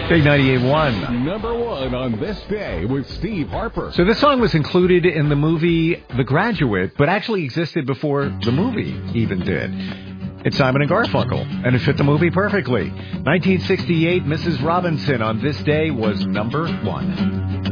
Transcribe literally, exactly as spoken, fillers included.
Big ninety-eight point one. Number one on this day with Steve Harper. So this song was included in the movie The Graduate, but actually existed before the movie even did. It's Simon and Garfunkel, and it fit the movie perfectly. nineteen sixty-eight, Missus Robinson on this day was number one.